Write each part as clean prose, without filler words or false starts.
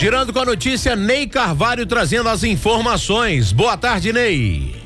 Girando com a notícia, Ney Carvalho trazendo as informações. Boa tarde, Ney.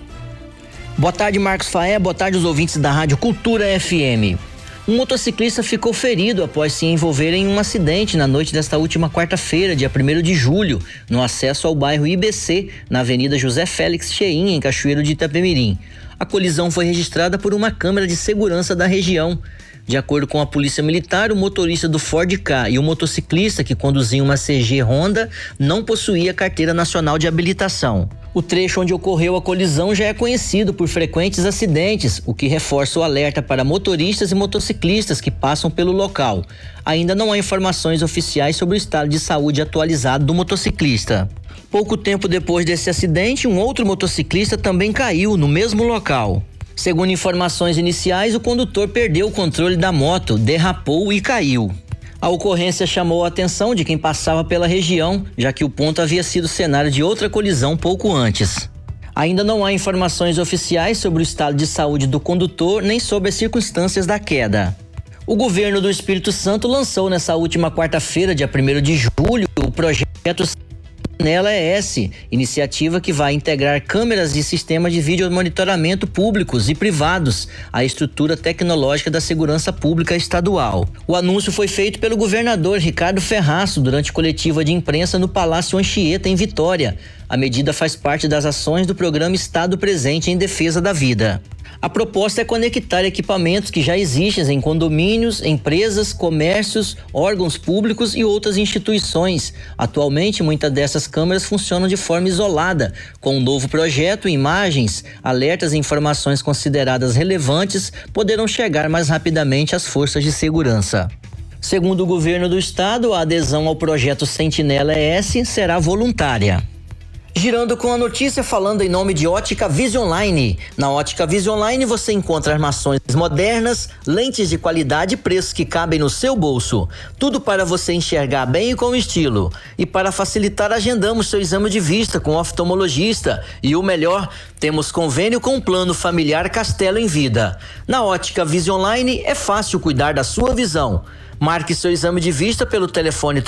Boa tarde, Marcos Faé. Boa tarde, os ouvintes da Rádio Cultura FM. Um motociclista ficou ferido após se envolver em um acidente na noite desta última quarta-feira, dia 1º de julho, no acesso ao bairro IBC, na Avenida José Félix Cheim, em Cachoeiro de Itapemirim. A colisão foi registrada por uma câmera de segurança da região. De acordo com a Polícia Militar, o motorista do Ford Ka e o motociclista que conduzia uma CG Honda não possuía carteira nacional de habilitação. O trecho onde ocorreu a colisão já é conhecido por frequentes acidentes, o que reforça o alerta para motoristas e motociclistas que passam pelo local. Ainda não há informações oficiais sobre o estado de saúde atualizado do motociclista. Pouco tempo depois desse acidente, um outro motociclista também caiu no mesmo local. Segundo informações iniciais, o condutor perdeu o controle da moto, derrapou e caiu. A ocorrência chamou a atenção de quem passava pela região, já que o ponto havia sido cenário de outra colisão pouco antes. Ainda não há informações oficiais sobre o estado de saúde do condutor nem sobre as circunstâncias da queda. O governo do Espírito Santo lançou nessa última quarta-feira, dia 1º de julho, o projeto Sentinela ES, iniciativa que vai integrar câmeras e sistemas de vídeo monitoramento públicos e privados à estrutura tecnológica da segurança pública estadual. O anúncio foi feito pelo governador Ricardo Ferraço durante coletiva de imprensa no Palácio Anchieta, em Vitória. A medida faz parte das ações do programa Estado Presente em Defesa da Vida. A proposta é conectar equipamentos que já existem em condomínios, empresas, comércios, órgãos públicos e outras instituições. Atualmente, muitas dessas câmeras funcionam de forma isolada. Com o novo projeto, imagens, alertas e informações consideradas relevantes poderão chegar mais rapidamente às forças de segurança. Segundo o governo do estado, a adesão ao projeto Sentinela ES será voluntária. Girando com a notícia, falando em nome de Ótica Visionline. Na Ótica Visionline você encontra armações modernas, lentes de qualidade e preços que cabem no seu bolso. Tudo para você enxergar bem e com estilo. E para facilitar, agendamos seu exame de vista com o oftalmologista. E o melhor, temos convênio com o Plano Familiar Castelo em Vida. Na Ótica Visionline é fácil cuidar da sua visão. Marque seu exame de vista pelo telefone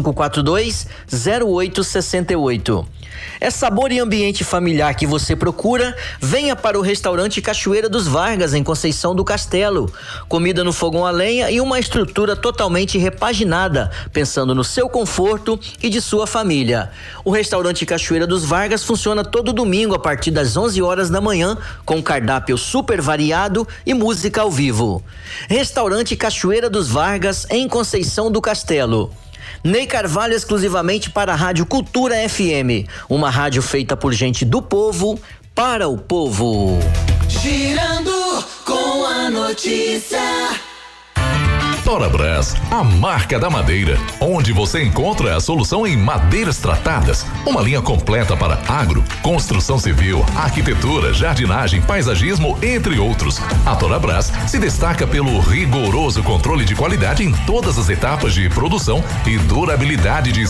3542-0868. É sabor e ambiente familiar que você procura? Venha para o restaurante Cachoeira dos Vargas, em Conceição do Castelo. Comida no fogão a lenha e uma estrutura totalmente repaginada, pensando no seu conforto e de sua família. O restaurante Cachoeira dos Vargas funciona todo domingo a partir das 11 horas da manhã, com cardápio super variado e música ao vivo. Restaurante Cachoeira dos Vargas, em Conceição do Castelo. Ney Carvalho exclusivamente para a Rádio Cultura FM, uma rádio feita por gente do povo, para o povo. Girando com a notícia. Torabras, a marca da madeira, onde você encontra a solução em madeiras tratadas, uma linha completa para agro, construção civil, arquitetura, jardinagem, paisagismo, entre outros. A Torabras se destaca pelo rigoroso controle de qualidade em todas as etapas de produção e durabilidade de